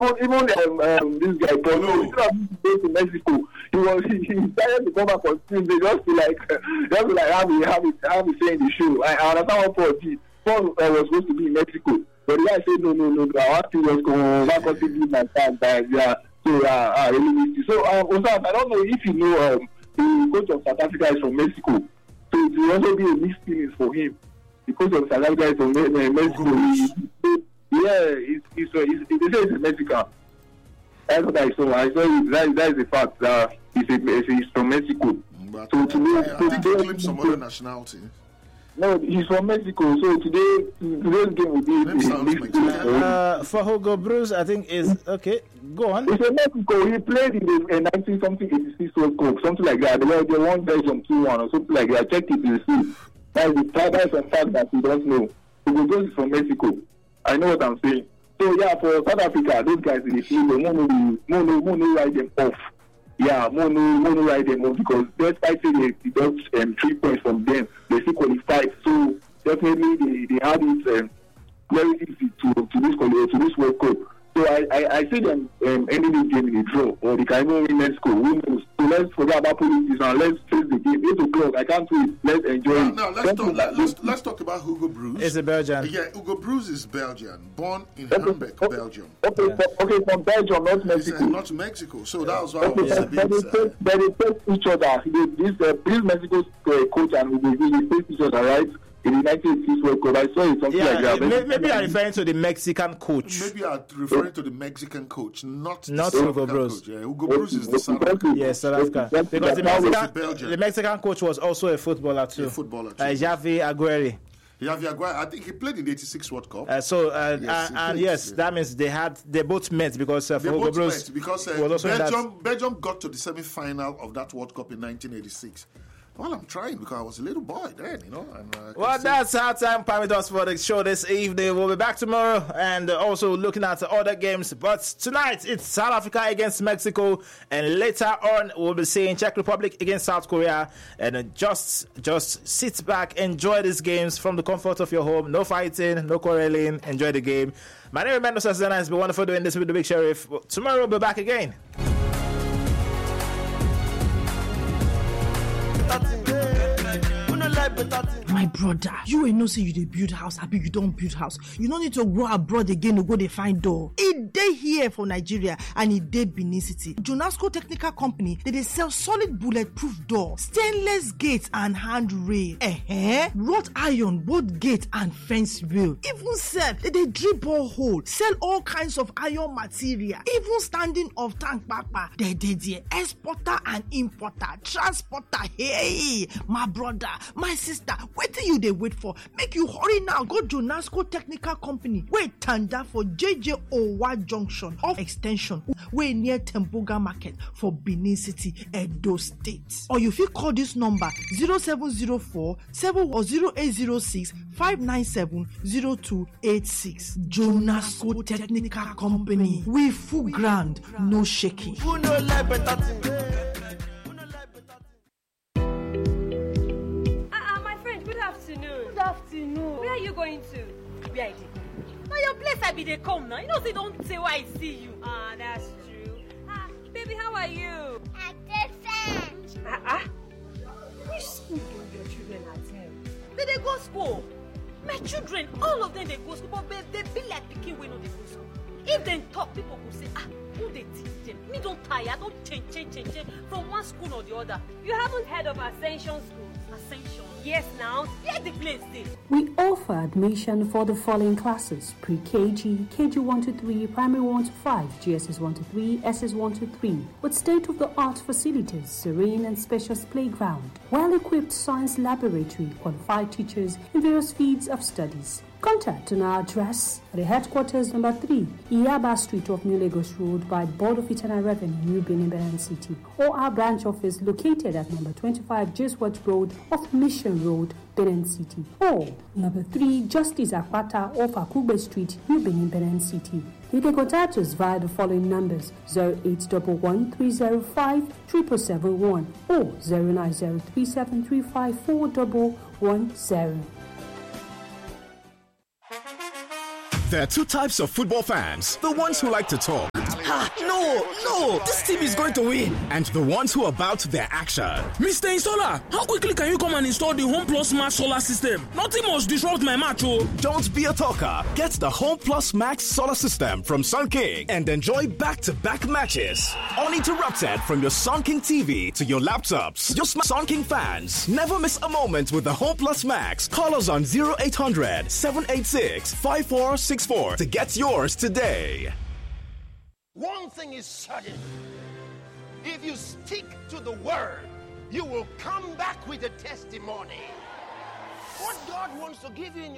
this guy Paulo, he go to Mexico. He decided to come back on Tuesday just to have a say in the show. I understand what Paul was supposed to be in Mexico, but the guy said no. I want to just go back on TV my time. So really missed you. So Osam, I don't know if you know the coach of South Africa is from Mexico, so it will also be a mixed feelings for him. The coach of South Africa is from Mexico. They say it's a Mexican. That's what I saw. That is a fact. He's from Mexico. But so today, I think he claimed some other nationality. No, he's from Mexico. So today's game will be for Hugo Bruce, I think is okay. Go on. It's in Mexico. He played in the 1986 World Cup, something like that. They won Belgium 2-1 or something like that. Check it to see. That's a fact that we don't know. Hugo Bruce is from Mexico. I know what I'm saying. So for South Africa, those guys in the field, Mono ride them off. Mono ride them off because despite saying they got 3 points from them, they still qualified. So definitely they had it very easy to this World Cup. So I see them ending this game in a draw, or they can even win Mexico. Who knows? So let's forget about politics and let's face the game. 8 o'clock. I can't wait. Let's enjoy it. Now let's talk about Hugo Bruce. It's a Belgian. Yeah, Hugo Bruce is Belgian, born in Hamburg, Belgium. Okay, from Belgium, not Mexico. Not Mexico. So that was why I was a bit. But they face each other. This Mexico coach and Hugo Bruce, they face each other, right? In the 1986 World Cup, I saw it something like that. Maybe you're referring to the Mexican coach. Maybe you're referring to the Mexican coach, not Hugo Bruce. Yeah, Hugo Bruce is the South African. Yes, South Africa. Because the Mexican coach was also a footballer too. Javi Aguirre. I think he played in the 86 World Cup. That means they both met because Hugo Bruce Belgium got to the semi-final of that World Cup in 1986. Well, I'm trying because I was a little boy then, that's our time permit us for the show this evening. We'll be back tomorrow and also looking at other games. But tonight, it's South Africa against Mexico. And later on, we'll be seeing Czech Republic against South Korea. And just sit back, enjoy these games from the comfort of your home. No fighting, no quarreling. Enjoy the game. My name is Mendoza Zena. It's been wonderful doing this with the Big Sheriff. Tomorrow, we'll be back again. My brother, you ain't no say you dey build house, happy you don't build house. You don't need to go abroad again to go dey find door. It dey here for Nigeria and it dey Benin City. Jonasco Technical Company, they sell solid bulletproof door, stainless gates and handrail, wrought iron, both gate and fence rail. Even self, they drill borehole, sell all kinds of iron material, even standing of tank papa. They there, exporter and importer, transporter. Hey, my brother, my sister, what do you wait for? Make you hurry now. Go Jonasco Technical Company. Wait, tanda for JJ Owa Junction off extension. Way near Temboga Market for Benin City, Edo State. Or you fit call this number 0704 0806 597 0286. Jonasco Technical Company. We full ground, no shaking. Good afternoon. Where are you going to? Where I dey? Now your place I be dey come now. You know say don't say why I see you. That's true. Baby, how are you? I'm different. Which school do your children attend? They go school. My children, all of them they go school, but they be like pikin wey no dey go school. If they talk, people will say, who they teach them? Me don't tire, don't change from one school or the other. You haven't heard of Ascension School? Ascension? Yes, now. Where the place is? We offer admission for the following classes: pre-KG, KG 1 to 3, primary 1 to 5, GSS 1 to 3, SS 1 to 3, with state-of-the-art facilities, serene and spacious playground, well-equipped science laboratory, qualified teachers in various fields of studies. Contact on our address at the headquarters number 3, Iyaba Street of New Lagos Road by Board of Internal Revenue, New Benin City, or our branch office located at number 25 Jeswat Road off Mission Road, Benin City, or number 3 Justice Akwata off Akugbe Street, New Benin City. You can contact us via the following numbers: 0811 305 7771 or 09037354110. There are two types of football fans: the ones who like to talk No, this team is going to win. And the ones who are about their action. Mr. Installer, how quickly can you come and install the Home Plus Max solar system? Nothing must disrupt my match, oh. Don't be a talker. Get the Home Plus Max solar system from Sun King and enjoy back-to-back matches. Uninterrupted from your Sun King TV to your laptops. Your Sun King fans, never miss a moment with the Home Plus Max. Call us on 0800 786 5464 to get yours today. One thing is certain. If you stick to the word, you will come back with a testimony. What God wants to give you in your